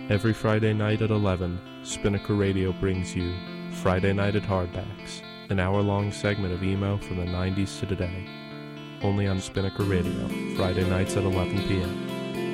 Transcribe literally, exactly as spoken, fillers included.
Every Friday night at eleven, Spinnaker Radio brings you Friday Night at Hardbacks, an hour-long segment of emo from the nineties to today. Only on Spinnaker Radio, Friday nights at eleven p.m.